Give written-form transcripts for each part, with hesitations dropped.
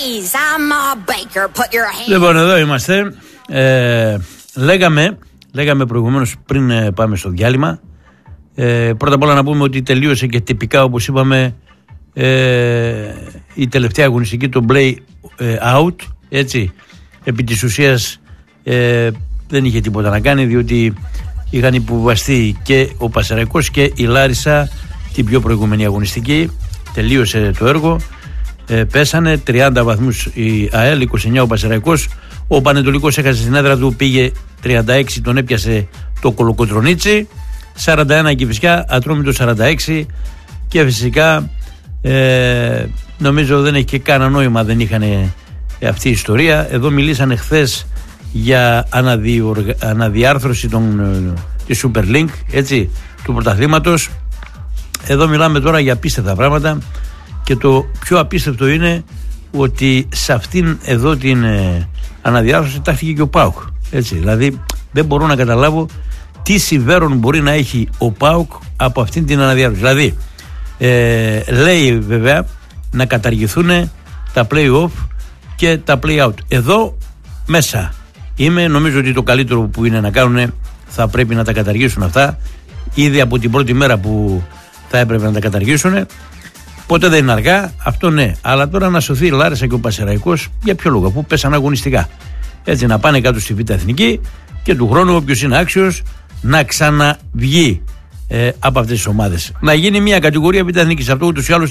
Please, I'm a baker. Put your hand... Λοιπόν, εδώ είμαστε. Λέγαμε προηγουμένως πριν πάμε στο διάλειμμα. Πρώτα απ' όλα να πούμε ότι τελείωσε και τυπικά, όπως είπαμε, η τελευταία αγωνιστική, το play out, έτσι. Επί της ουσίας δεν είχε τίποτα να κάνει, διότι είχαν υποβαστεί και ο Πασεραϊκός και η Λάρισα την πιο προηγούμενη αγωνιστική. Τελείωσε το έργο, πέσανε 30 βαθμούς η ΑΕΛ, 29 ο Πασεραϊκός. Ο Πανετολικός έχασε στην έδρα του, πήγε 36, τον έπιασε το Κολοκοτρονίτσι. 41 Κηφισιά, Ατρόμητο 46. Και φυσικά νομίζω δεν έχει και κανένα νόημα, δεν είχαν αυτή η ιστορία. Εδώ μιλήσανε χθες για αναδιάρθρωση της Super League, έτσι, του πρωταθλήματος. Εδώ μιλάμε τώρα για απίστευτα πράγματα, και το πιο απίστευτο είναι ότι σε αυτήν εδώ την αναδιάρθρωση τάχθηκε και ο ΠΑΟΚ, έτσι. Δηλαδή δεν μπορώ να καταλάβω τι συμφέρον μπορεί να έχει ο ΠΑΟΚ από αυτήν την αναδιάρθρωση. Δηλαδή λέει βέβαια να καταργηθούν τα play-off και τα play-out. Εδώ μέσα νομίζω ότι το καλύτερο που είναι να κάνουν, θα πρέπει να τα καταργήσουν αυτά ήδη από την πρώτη μέρα που θα έπρεπε να τα καταργήσουν. Ποτέ δεν είναι αργά, αυτό ναι. Αλλά τώρα να σωθεί η Λάρισα και ο Πασεραϊκός, για ποιο λόγο, που πέσαν αγωνιστικά. Έτσι, να πάνε κάτω στη Β' Εθνική και του χρόνου όποιος είναι άξιος να ξαναβγεί από αυτές τις ομάδες. Να γίνει μια κατηγορία Β' Εθνικής. Αυτό ούτως ή άλλως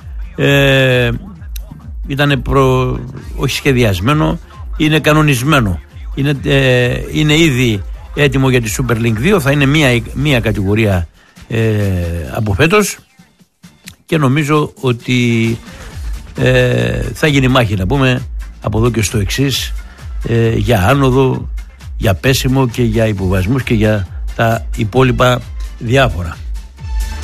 ήταν όχι σχεδιασμένο, είναι κανονισμένο. Είναι ήδη έτοιμο για τη Super League 2, θα είναι μια κατηγορία από φέτος, και νομίζω ότι θα γίνει μάχη, να πούμε, από εδώ και στο εξής, για άνοδο, για πέσιμο και για υποβασμούς και για τα υπόλοιπα διάφορα.